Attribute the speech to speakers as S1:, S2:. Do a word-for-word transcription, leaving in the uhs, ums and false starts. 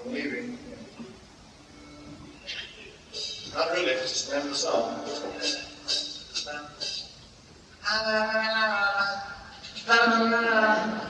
S1: I'm leaving. Not really, just the end of the song. La la la la la la la la la.